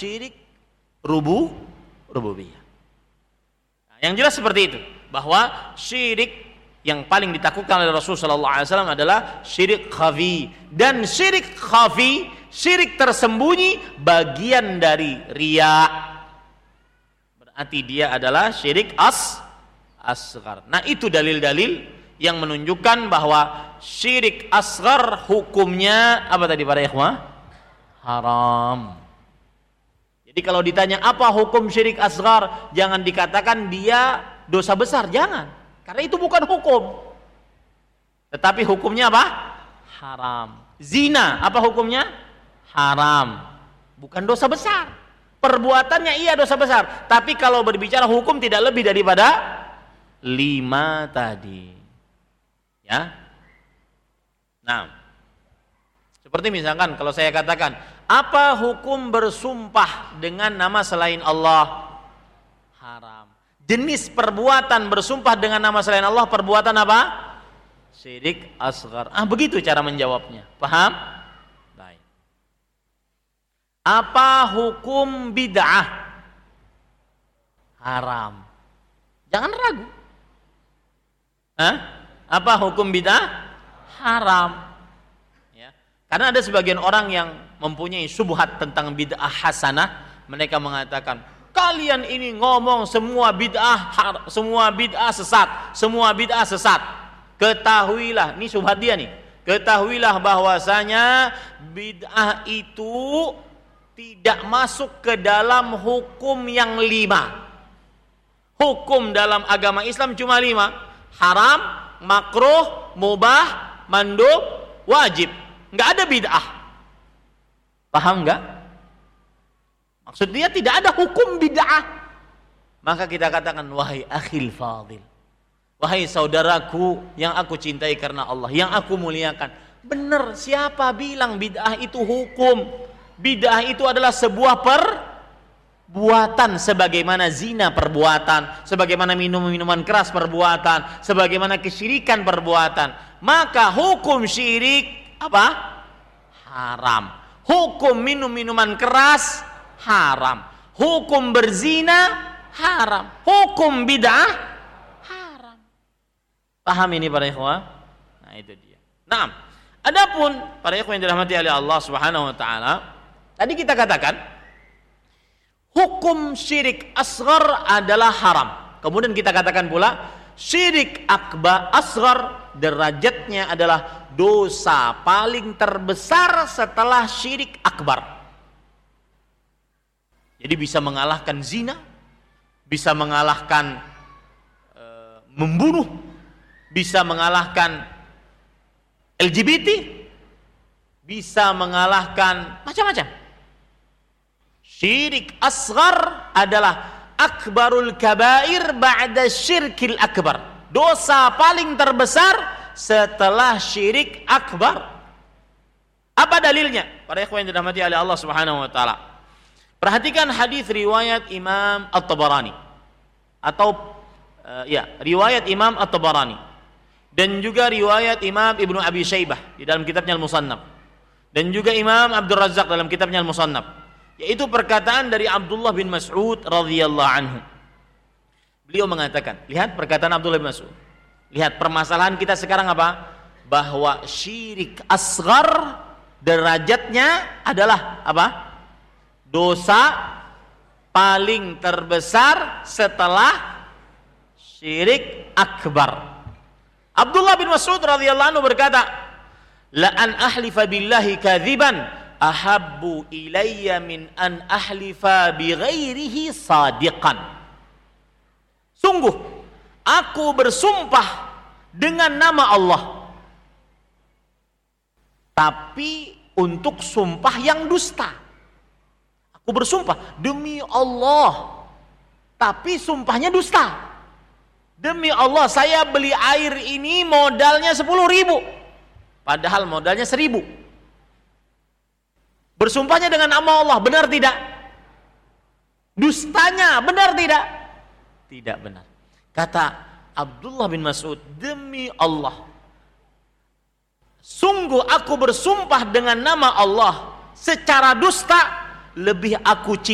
syirik rububiyah. Nah, yang jelas seperti itu, bahwa syirik yang paling ditakutkan oleh Rasulullah SAW adalah syirik khafi. Dan syirik khafi, syirik tersembunyi, bagian dari riya. Berarti dia adalah syirik asghar. Nah, itu dalil-dalil yang menunjukkan bahwa syirik asghar hukumnya apa tadi para ikhwah? Haram. Jadi kalau ditanya apa hukum syirik asghar, jangan dikatakan dia dosa besar, jangan. Karena itu bukan hukum. Tetapi hukumnya apa? Haram. Zina, apa hukumnya? Haram. Bukan dosa besar. Perbuatannya iya dosa besar. Tapi kalau berbicara hukum tidak lebih daripada 5 tadi. Ya. Nah, seperti misalkan kalau saya katakan, apa hukum bersumpah dengan nama selain Allah? Haram. Jenis perbuatan bersumpah dengan nama selain Allah, perbuatan apa? Syirik asghar. Begitu cara menjawabnya. Paham? Baik. Apa hukum bid'ah? Haram. Jangan ragu. Apa hukum bid'ah? Haram. Ya. Karena ada sebagian orang yang mempunyai syubhat tentang bid'ah hasanah, mereka mengatakan, kalian ini ngomong semua bid'ah sesat, semua bid'ah sesat. Ketahuilah, ini syubhat dia nih. Ketahuilah bahwasanya bid'ah itu tidak masuk ke dalam hukum yang 5. Hukum dalam agama Islam cuma 5. Haram, makruh, mubah, mandub, wajib. Enggak ada bid'ah. Paham enggak? Maksud dia tidak ada hukum bid'ah. Maka kita katakan, wahai akhil fadil, wahai saudaraku yang aku cintai karena Allah, yang aku muliakan, benar, siapa bilang bid'ah itu hukum? Bid'ah itu adalah sebuah perbuatan, sebagaimana zina perbuatan, sebagaimana minuman keras perbuatan, sebagaimana kesyirikan perbuatan. Maka hukum syirik apa? Haram. Hukum minuman keras haram. Hukum berzina haram. Hukum bid'ah haram. Paham ini para ikhwah? Nah, itu dia. Nah, adapun para ikhwah yang dirahmati oleh Allah Subhanahu wa taala, tadi kita katakan hukum syirik asghar adalah haram. Kemudian kita katakan pula syirik akbar asghar derajatnya adalah dosa paling terbesar setelah syirik akbar. Jadi bisa mengalahkan zina, bisa mengalahkan membunuh, bisa mengalahkan LGBT, bisa mengalahkan macam-macam. Syirik asghar adalah akbarul kabair ba'da syirkil akbar. Dosa paling terbesar setelah syirik akbar. Apa dalilnya? Para ikhwan yang dirahmati oleh Allah Subhanahu wa taala. Perhatikan hadis riwayat Imam At-Tabarani atau riwayat Imam At-Tabarani dan juga riwayat Imam Ibnu Abi Syaibah di dalam kitabnya Al-Musannaf dan juga Imam Abdul Razzaq dalam kitabnya Al-Musannaf, yaitu perkataan dari Abdullah bin Mas'ud radhiyallahu anhu. Beliau mengatakan, lihat perkataan Abdullah bin Mas'ud. Lihat permasalahan kita sekarang apa? Bahwa syirik asghar derajatnya adalah apa? Dosa paling terbesar setelah syirik akbar. Abdullah bin Mas'ud radhiyallahu anhu berkata, la an ahlifa billahi kadziban ahabbu ilayya min an ahlifa bi ghairihi sadiqan. Sungguh aku bersumpah dengan nama Allah, tapi untuk sumpah yang dusta. Aku bersumpah demi Allah, tapi sumpahnya dusta. Demi Allah saya beli air ini modalnya 10.000, padahal modalnya 1.000. Bersumpahnya dengan nama Allah, benar tidak? Dustanya benar tidak? Tidak benar. Kata Abdullah bin Mas'ud, demi Allah, sungguh aku bersumpah dengan nama Allah secara dusta, lebih aku cintai